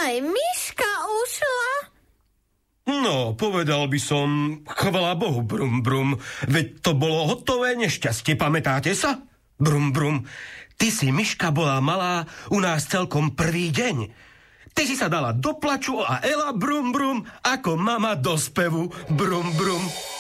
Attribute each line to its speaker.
Speaker 1: Aj myška ušla?
Speaker 2: No, povedal by som, chvala Bohu, brum, brum. Veď to bolo hotové nešťastie, pamätáte sa? Brum, brum. Ty si, myška, bola malá u nás celkom prvý deň. Ty si sa dala do plaču a Ela, brum, brum, ako mama do spevu, brum, brum.